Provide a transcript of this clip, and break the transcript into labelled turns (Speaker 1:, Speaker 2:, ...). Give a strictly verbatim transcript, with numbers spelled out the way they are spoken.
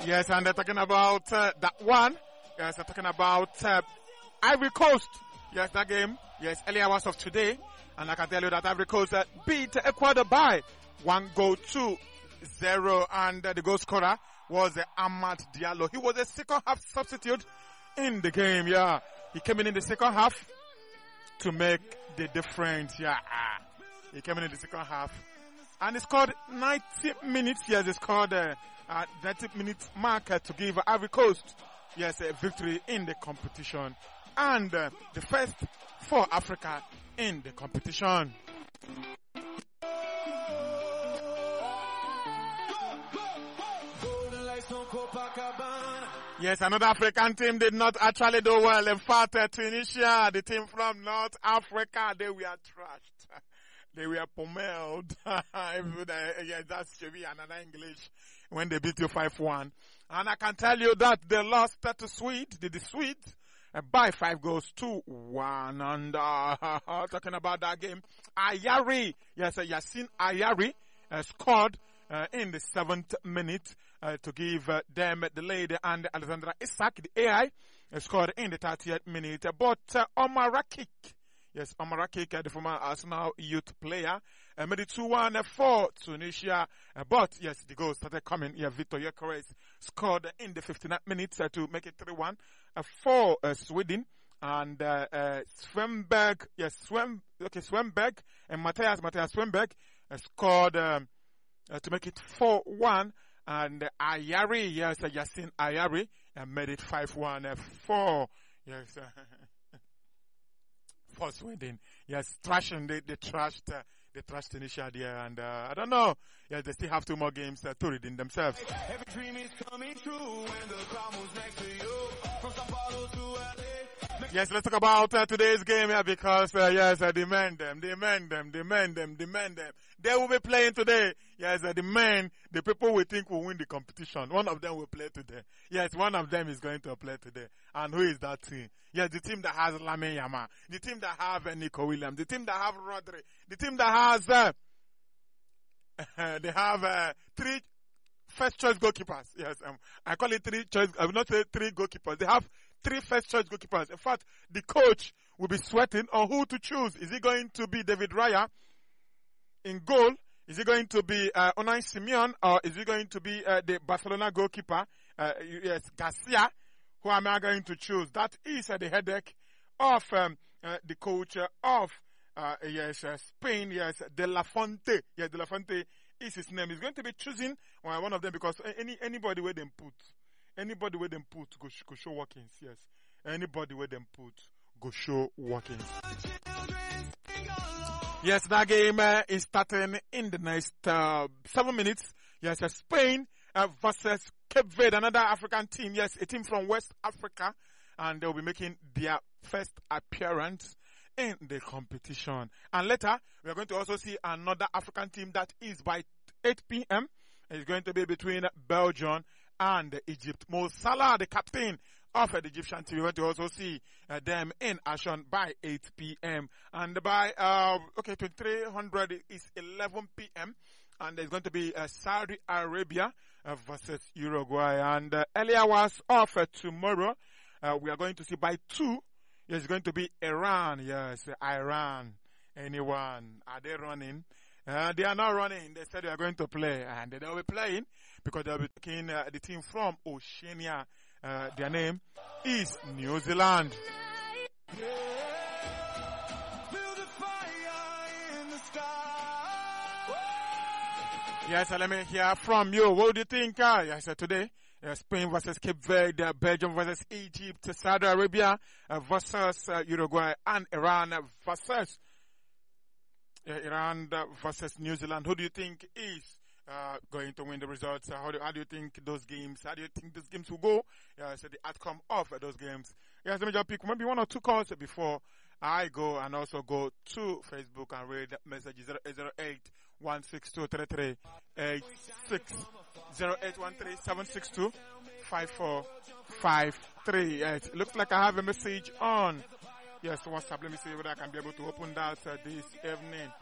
Speaker 1: Yes, and they're talking about uh, that one. Yes, they're talking about uh, Ivory Coast. Yes, that game. Yes, early hours of today. And I can tell you that Ivory Coast uh, beat Ecuador by one goal to zero. And uh, the goal scorer was uh, Ahmad Diallo. He was a second half substitute in the game. Yeah, he came in in the second half to make the difference. Yeah, he came in in the second half. And he scored ninety minutes. Yes, he scored uh, uh, ninety minutes mark uh, to give Ivory Coast, yes, a victory in the competition. And uh, the first for Africa in the competition. Yes, another African team did not actually do well. In fact, uh, Tunisia, the team from North Africa, they were trashed. They were pommeled. Yes, that's should be another English when they beat you five one. And I can tell you that they lost to Sweden, the, the Swedes, uh, by five goals to one. And uh, talking about that game, Ayari, yes, uh, Yassine Ayari uh, scored uh, in the seventh minute uh, to give uh, them the lead. And Alexandra Isak, the A I, uh, scored in the thirtieth minute. But uh, Omar Rakik, yes, Omar Rakik, the former Arsenal youth player, uh, made it two one for Tunisia. Uh, but, yes, the goal started coming. Yeah, Victor Gyökeres scored in the fifty-ninth minute uh, to make it three one uh, for uh, Sweden. And uh, uh, Svenberg, yes, Sven, okay, Svenberg and Matthias, Matthias Svenberg uh, scored um, uh, to make it four one. And uh, Ayari, yes, uh, Yassine Ayari uh, made it five one uh, for, yes, uh, for Sweden. Yes, trashing, they, they trashed, uh, they trashed Tunisia there, and, uh, I don't know. Yes, they still have two more games uh, to redeem themselves. Every dream is coming true when the crowd moves next to you. From Sao Paulo to L A. Yes, let's talk about uh, today's game here because, uh, yes, I demand them, demand them, demand them, demand them. They will be playing today. Yes, uh, the men, the people we think will win the competition. One of them will play today. Yes, one of them is going to play today. And who is that team? Yes, the team that has Lamine Yamal, the team that have uh, Nico Williams, the team that have Rodri, the team that has, uh, they have uh, three first choice goalkeepers. Yes, um, I call it three choice, I will not say three goalkeepers. They have three first choice goalkeepers. In fact, the coach will be sweating on who to choose. Is it going to be David Raya in goal? Is it going to be uh, Unai Simon, or is it going to be uh, the Barcelona goalkeeper, uh, yes, Garcia? Who am I going to choose? That is uh, the headache of um, uh, the coach uh, of uh, yes uh, Spain. Yes, De La Fonte. Yes, De La Fonte is his name. He's going to be choosing uh, one of them because any anybody where them put, anybody where them put go, go show workings. Yes, anybody where them put go show workings. Yes, that game uh, is starting in the next uh, seven minutes. Yes, uh, Spain uh, versus Cape Verde, another African team. Yes, a team from West Africa, and they'll be making their first appearance in the competition. And later, we are going to also see another African team that is by eight p.m. It's going to be between Belgium and Egypt. Mo Salah, the captain of uh, the Egyptian team, we're going to also see uh, them in action by eight p.m. And by, uh, okay, twenty-three hundred is eleven p.m. And there's going to be uh, Saudi Arabia uh, versus Uruguay. And uh, early hours of uh, tomorrow, uh, we are going to see by two, it's going to be Iran. Yes, Iran. Anyone? Are they running? Uh, they are not running. They said they are going to play, and they'll be playing because they'll be taking uh, the team from Oceania. Uh, their name is New Zealand. Yes, uh, let me hear from you. What do you think? Uh, yes, uh, today, uh, Spain versus Cape Verde, uh, Belgium versus Egypt, Saudi Arabia uh, versus uh, Uruguay, and Iran uh, versus uh, Iran uh, versus New Zealand. Who do you think is uh, going to win the results? Uh, how, do, how do you think those games? How do you think those games will go? Uh, so the outcome of uh, those games. Yes, let me just pick maybe one or two calls before I go and also go to Facebook and read messages zero eight zero eight one six two three three eight six zero eight one three seven six two five four five three. Yes, it looks like I have a message on. Yes, WhatsApp. Let me see whether I can be able to open that uh, this evening.